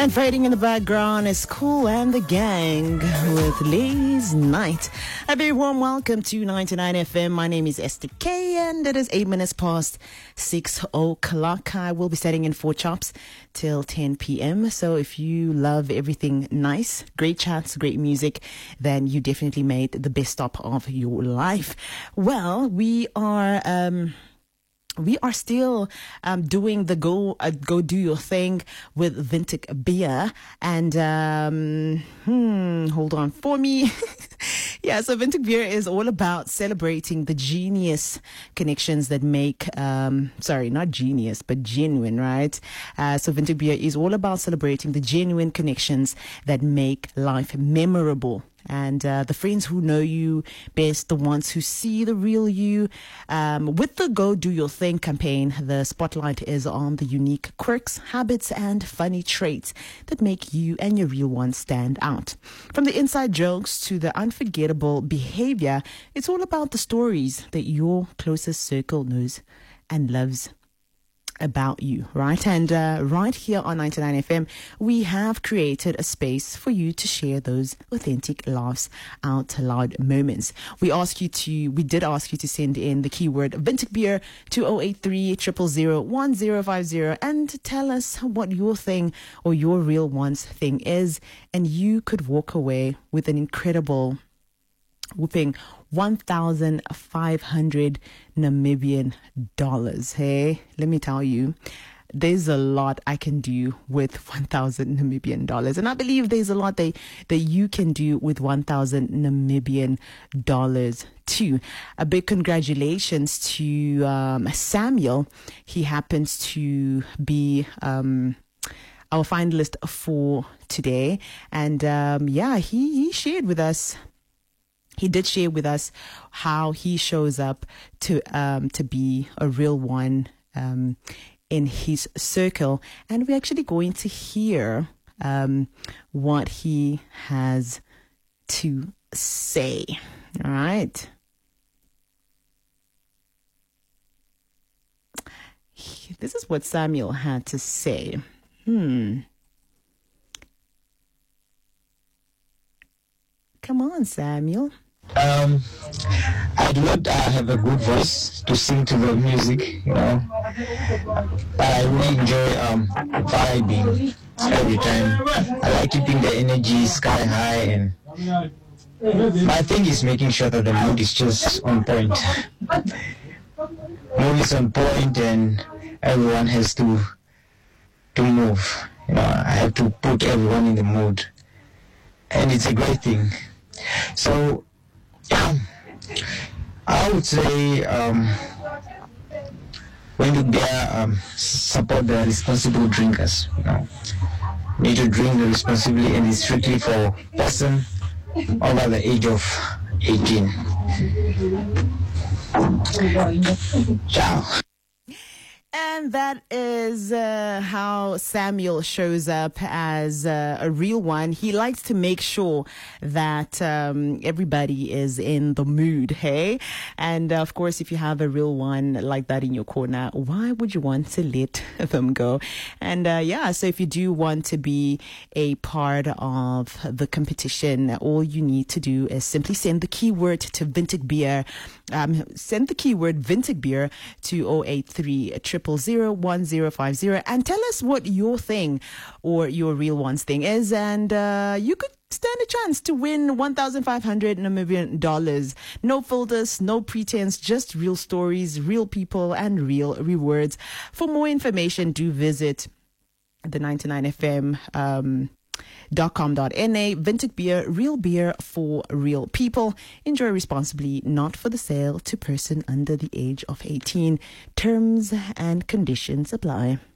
And fading in the background is Kool and the Gang with Ladies Night. A very warm welcome to 99 FM. My name is Esther K and it is 8 minutes past 6 o'clock. I will be setting in 4 chops till 10 p.m. So if you love everything nice, great chats, great music, then you definitely made the best stop of your life. Well, we are still doing the go do your thing with Vintic Beer, and hold on for me. Yeah, so Vintic Beer is all about celebrating the genius connections that make, not genius, but genuine, right? So Vintic Beer is all about celebrating the genuine connections that make life memorable. And the friends who know you best, the ones who see the real you. With the Go Do Your Thing campaign, the spotlight is on the unique quirks, habits, and funny traits that make you and your real ones stand out. From the inside jokes to the unforgettable behavior, it's all about the stories that your closest circle knows and loves about you, right? And right here on 99 FM, we have created a space for you to share those authentic laughs out loud moments. We did ask you to send in the keyword Vintic Beer to 083 000 1050 and tell us what your thing or your real one's thing is, and you could walk away with an incredible whooping 1,500 Namibian dollars. Hey, let me tell you, there's a lot I can do with 1,000 Namibian dollars. And I believe there's a lot that you can do with 1,000 Namibian dollars too. A big congratulations to Samuel. He happens to be our finalist for today. And he shared with us. He did share with us how he shows up to be a real one in his circle, and we're actually going to hear what he has to say. All right. This is what Samuel had to say. Come on, Samuel. I do not have a good voice to sing to the music, but I really enjoy vibing every time. I like keeping the energy sky high, and my thing is making sure that the mood is just on point. Mood is on point, and everyone has to move. I have to put everyone in the mood, and it's a great thing. So, I would say when you support the responsible drinkers, need to drink responsibly, and it's strictly for person over the age of 18. Ciao. And that is how Samuel shows up as a real one. He likes to make sure that everybody is in the mood, hey? And of course, if you have a real one like that in your corner, why would you want to let them go? And so if you do want to be a part of the competition, all you need to do is simply send the keyword to Vintic Beer. Send the keyword Vintic Beer to 083 000 1050 and tell us what your thing or your real one's thing is, and you could stand a chance to win 1,500 Namibian dollars. No filters, no pretense, just real stories, real people, and real rewards. For more information, do visit the 99fm .com.na. Vintic Beer, real beer for real people. Enjoy responsibly, not for the sale to person under the age of 18. Terms and conditions apply.